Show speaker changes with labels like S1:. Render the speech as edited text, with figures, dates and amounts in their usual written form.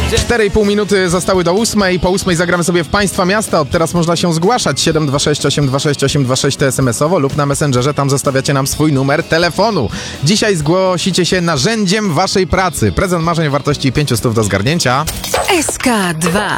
S1: 4,5 minuty zostały do 8. Po 8 zagramy sobie w Państwa Miasta. Od teraz można się zgłaszać. 726 826 826 to SMS-owo lub na Messengerze. Tam zostawiacie nam swój numer telefonu. Dzisiaj zgłosicie się narzędziem waszej pracy. Prezent marzeń o wartości 500 do zgarnięcia.
S2: SK2